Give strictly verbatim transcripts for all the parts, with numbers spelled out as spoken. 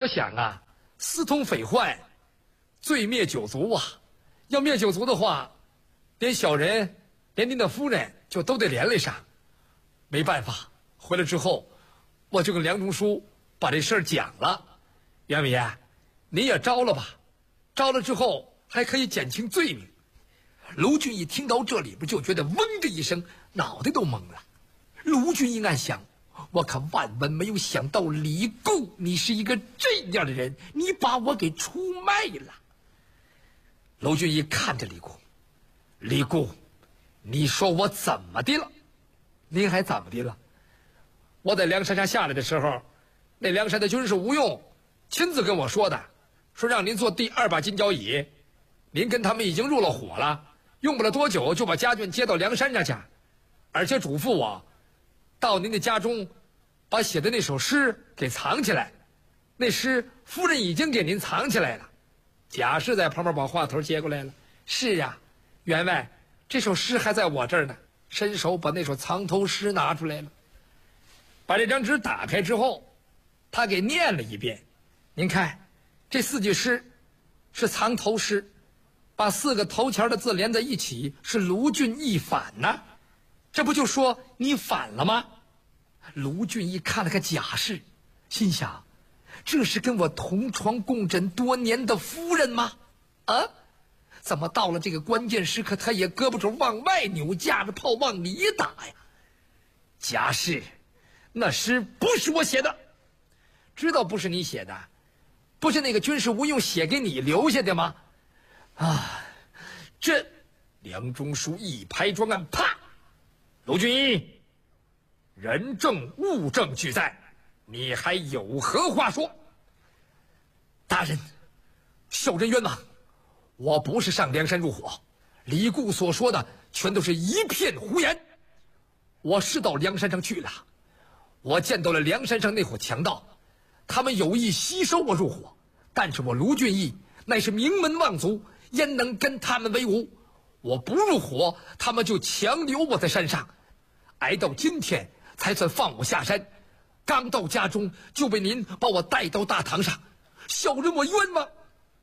想啊，私通匪患，罪灭九族啊！要灭九族的话，连小人，连您的夫人就都得连累上。没办法，回来之后，我就跟梁中书把这事儿讲了。袁伟爷，你也招了吧？招了之后还可以减轻罪名。卢俊义听到这里边就觉得嗡的一声，脑袋都懵了。卢俊义暗想，我可万万没有想到李固你是一个这样的人，你把我给出卖了。卢俊义看着李固，李固，你说我怎么的了？您还怎么的了？我在梁山上下来的时候，那梁山的军师吴用亲自跟我说的，说让您做第二把金交椅。您跟他们已经入了伙了，用不了多久就把家眷接到梁山上去，而且嘱咐我到您的家中把写的那首诗给藏起来。那诗夫人已经给您藏起来了。贾氏在旁边把话头接过来了。是呀，员外，这首诗还在我这儿呢。伸手把那首藏头诗拿出来了，把这张纸打开之后，他给念了一遍。您看，这四句诗是藏头诗，把四个头前的字连在一起，是卢俊义反呐，这不就说你反了吗？卢俊义看了看贾氏，心想，这是跟我同床共枕多年的夫人吗？啊，怎么到了这个关键时刻，他也胳膊肘往外扭，架着炮往里打呀？贾氏，那诗不是我写的，知道不是你写的，不是那个军师吴用写给你留下的吗？啊，这梁中书一拍桌案，啪！卢俊义，人证物证俱在，你还有何话说？大人，小人冤枉，我不是上梁山入伙，李固所说的全都是一片胡言。我是到梁山上去了，我见到了梁山上那伙强盗，他们有意吸收我入伙，但是我卢俊义乃是名门望族，焉能跟他们为伍？我不入伙，他们就强留我在山上，挨到今天才算放我下山。刚到家中就被您把我带到大堂上，小人我冤枉。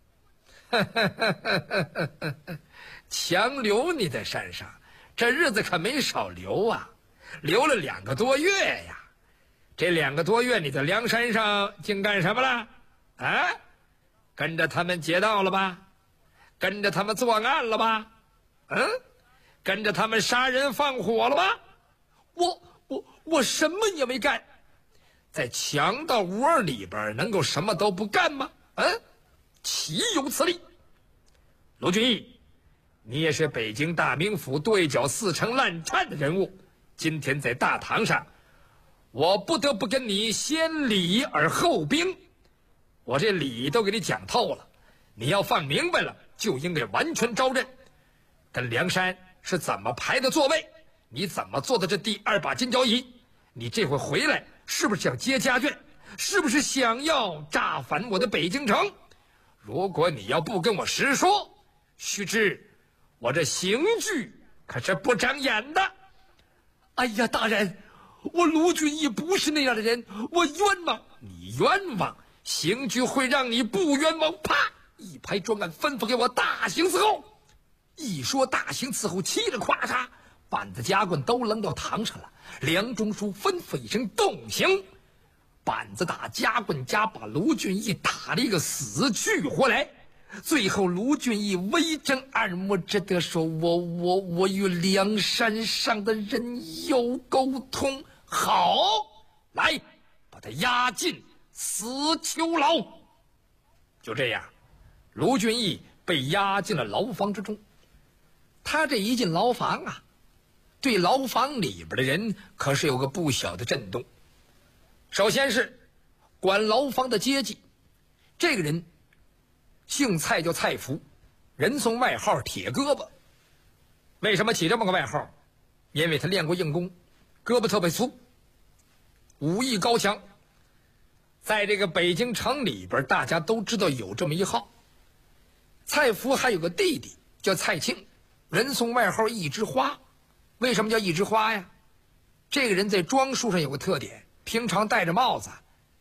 强留你在山上，这日子可没少留啊，留了两个多月呀。这两个多月你在梁山上竟干什么了？啊，跟着他们劫道了吧？跟着他们作案了吧？嗯，跟着他们杀人放火了吧？我我我什么也没干，在强盗窝里边能够什么都不干吗？嗯，岂有此理！卢俊义，你也是北京大名府对角四城烂颤的人物，今天在大堂上，我不得不跟你先礼而后兵。我这礼都给你讲透了，你要放明白了，就应该完全招认。跟梁山是怎么排的座位，你怎么做的这第二把金交椅，你这回回来是不是想接家眷？是不是想要炸反我的北京城？如果你要不跟我实说，须知我这刑具可是不长眼的。哎呀，大人，我卢俊义不是那样的人，我冤枉。你冤枉，刑具会让你不冤枉。啪一拍桌案，吩咐给我大刑伺候。一说大刑伺候，嘁哩咵嚓，板子夹棍都扔到堂上了。梁中书吩咐一声动刑，板子打，夹棍夹，把卢俊义打了一个死去活来。最后卢俊义微睁二目，只得说：我我我与梁山上的人有沟通，好，来把他押进死囚牢。就这样，卢俊义被押进了牢房之中。他这一进牢房啊，对牢房里边的人可是有个不小的震动。首先是管牢房的阶级，这个人姓蔡，叫蔡福，人送外号铁胳膊。为什么起这么个外号？因为他练过硬功，胳膊特别粗，武艺高强。在这个北京城里边，大家都知道有这么一号。蔡福还有个弟弟叫蔡庆，人送外号一枝花。为什么叫一枝花呀？这个人在装束上有个特点，平常戴着帽子，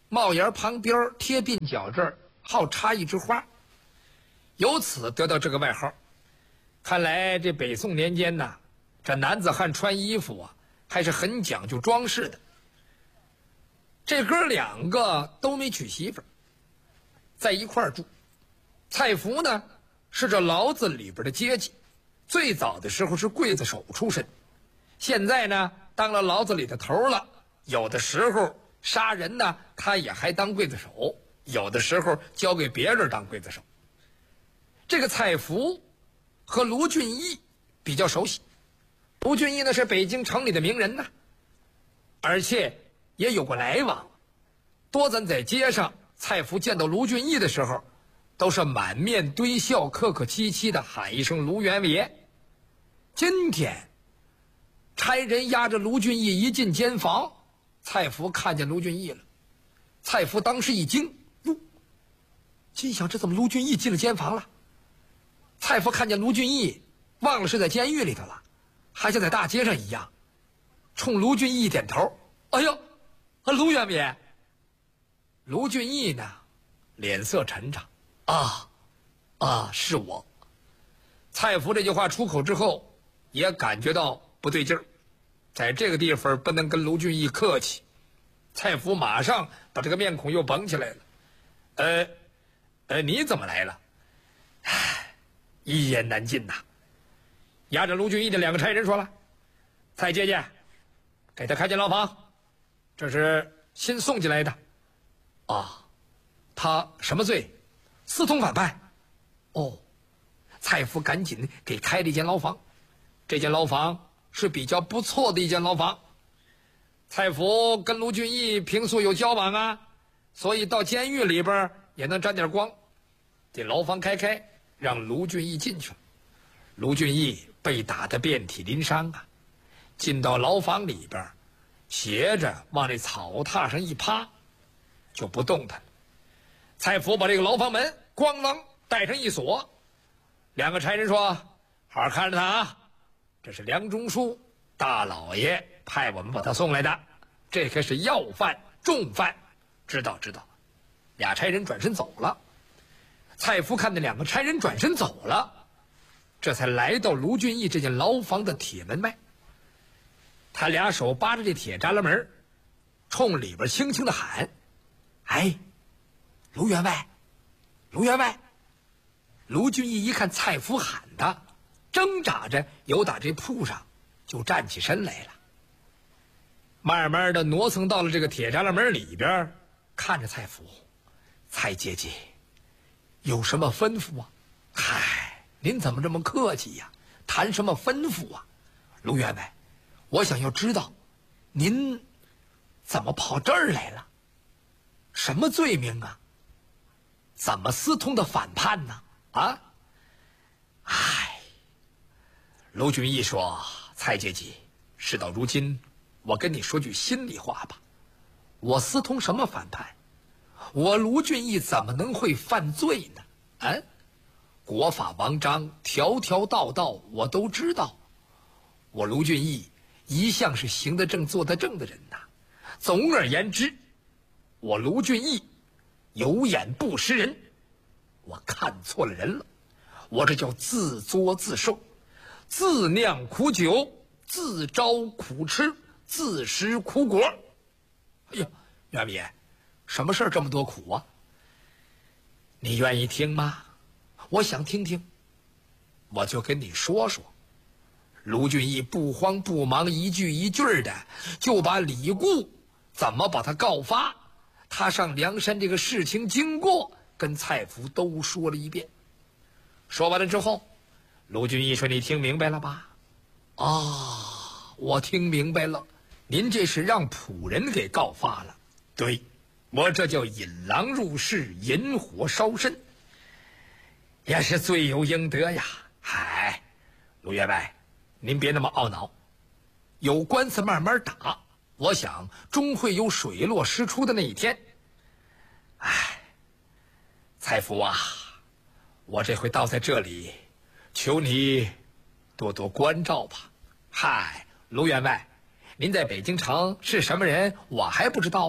帽檐旁边贴鬓角这儿好插一枝花，由此得到这个外号。看来这北宋年间呐，这男子汉穿衣服啊还是很讲究装饰的。这哥两个都没娶媳妇儿，在一块儿住。蔡福呢是这牢子里边的阶级，最早的时候是刽子手出身，现在呢当了牢子里的头了。有的时候杀人呢他也还当刽子手，有的时候交给别人当刽子手。这个蔡福和卢俊义比较熟悉，卢俊义呢是北京城里的名人呢，而且也有过来往。多咱在街上，蔡福见到卢俊义的时候，都是满面堆笑，客客气气的喊一声卢员爷。今天差人押着卢俊义一进监房，蔡福看见卢俊义了。蔡福当时一惊，哟，心想这怎么卢俊义进了监房了？蔡福看见卢俊义，忘了是在监狱里头了，还像在大街上一样，冲卢俊义点头。哎呦，啊，卢员爷。卢俊义呢脸色沉着，啊啊是我。蔡福这句话出口之后，也感觉到不对劲儿，在这个地方不能跟卢俊义客气。蔡福马上把这个面孔又绷起来了。呃呃你怎么来了？唉，一言难尽呐。押着卢俊义的两个差人说了，蔡姐姐给他开进牢房，这是新送进来的。啊，他什么罪？私通反叛。哦，蔡福赶紧给开了一间牢房。这间牢房是比较不错的一间牢房。蔡福跟卢俊义平素有交往啊，所以到监狱里边也能沾点光。这牢房开开，让卢俊义进去了。卢俊义被打得遍体鳞伤啊，进到牢房里边，斜着往这草榻上一趴，就不动弹了。蔡福把这个牢房门咣啷带上一锁，两个差人说：“好好看着他啊，这是梁中书大老爷派我们把他送来的，这可是要犯重犯。”知道知道。俩差人转身走了。蔡福看那两个差人转身走了，这才来到卢俊义这间牢房的铁门外。他俩手扒着这铁栅栏门，冲里边轻轻的喊：“哎，卢员外，卢员外！”卢俊义一看蔡福喊他，挣扎着由打这铺上就站起身来了，慢慢的挪蹭到了这个铁栅栏门里边，看着蔡福：“蔡姐姐，有什么吩咐啊？”“嗨，您怎么这么客气呀？谈什么吩咐啊？”“卢员外，我想要知道您怎么跑这儿来了？什么罪名啊？怎么私通的反叛呢？啊？”“唉。”卢俊义说：“蔡姐姐，事到如今，我跟你说句心里话吧，我私通什么反叛？我卢俊义怎么能会犯罪呢？啊？国法王章，条条道道我都知道。我卢俊义一向是行得正坐得正的人呐。总而言之，我卢俊义有眼不识人，我看错了人了，我这叫自作自受，自酿苦酒，自招苦吃，自食苦果。”“哎呀，袁米，什么事儿这么多苦啊？”“你愿意听吗？”“我想听听。”“我就跟你说说。”卢俊义不慌不忙，一句一句的就把李固怎么把他告发，他上梁山这个事情经过跟蔡福都说了一遍。说完了之后，卢俊义说：“你听明白了吧？”“啊，我听明白了，您这是让仆人给告发了。”“对，我这叫引狼入室，引火烧身，也是罪有应得呀。”“嗨，卢员外，您别那么懊恼，有官司慢慢打，我想终会有水落石出的那一天。”“唉，蔡福啊，我这回到在这里，求你多多关照吧。”“嗨，卢员外，您在北京城是什么人，我还不知道吗？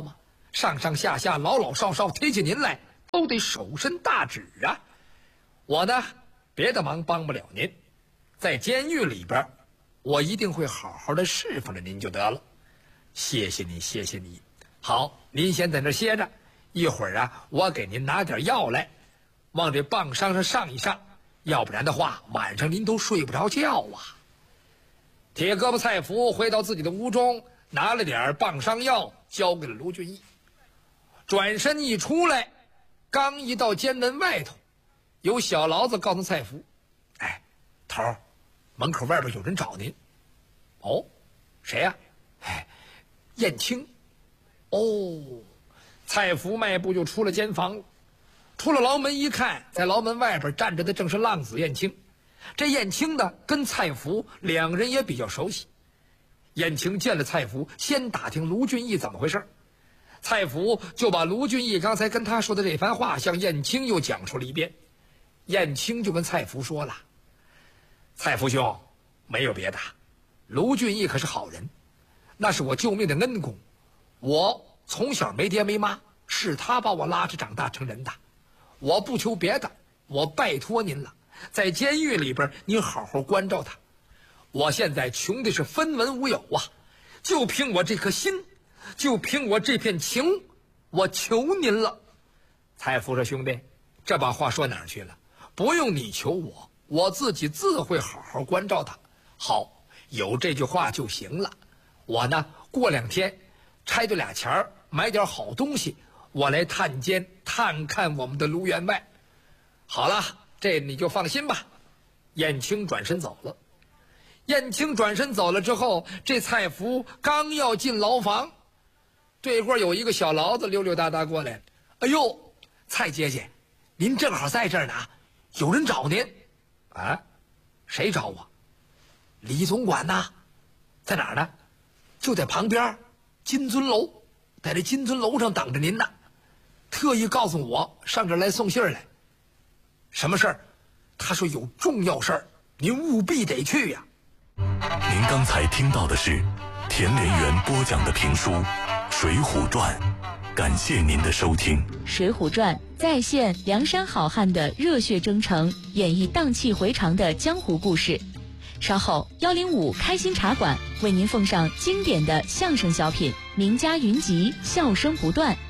上上下下老老少少提起您来都得手伸大指啊。我呢，别的忙帮不了您，在监狱里边，我一定会好好的侍奉着您就得了。谢谢你，谢谢你。好，您先在那歇着，一会儿啊，我给您拿点药来，往这棒伤上上一上，要不然的话，晚上您都睡不着觉啊。铁胳膊蔡福回到自己的屋中，拿了点棒伤药，交给了卢俊义。转身一出来，刚一到监门外头，有小牢子告诉蔡福：“哎，头儿，门口外边有人找您。”哦，谁呀、啊？哎，燕青。哦，蔡福迈步就出了监房，出了牢门一看，在牢门外边站着的正是浪子燕青。这燕青呢，跟蔡福两人也比较熟悉。燕青见了蔡福，先打听卢俊义怎么回事，蔡福就把卢俊义刚才跟他说的这番话向燕青又讲述了一遍。燕青就跟蔡福说了：“蔡福兄，没有别的，卢俊义可是好人，那是我救命的恩公，我从小没爹没妈，是他把我拉着长大成人的，我不求别的，我拜托您了，在监狱里边您好好关照他。我现在穷的是分文无有啊，就凭我这颗心，就凭我这片情，我求您了。”蔡福说：“兄弟，这把话说哪儿去了？不用你求我，我自己自会好好关照他。好，有这句话就行了。我呢，过两天拆对俩钱儿，买点好东西，我来探监探看我们的卢员外。好了，这你就放心吧。”燕青转身走了。燕青转身走了之后，这蔡福刚要进牢房，对过有一个小牢子溜溜达达过来。“哎呦，蔡姐姐，您正好在这儿呢，有人找您。”“啊，谁找我？”“李总管呐。”“在哪儿呢？”“就在旁边金尊楼，在这金尊楼上等着您呢，特意告诉我上这儿来送信儿来。”“什么事儿？”“他说有重要事儿，您务必得去呀。” 您刚才听到的是田连元播讲的评书《水浒传》，感谢您的收听。 《水浒传》再现梁山好汉的热血征程，演绎荡气回肠的江湖故事。稍后幺零五开心茶馆为您奉上经典的相声小品《名家云集》，笑声不断。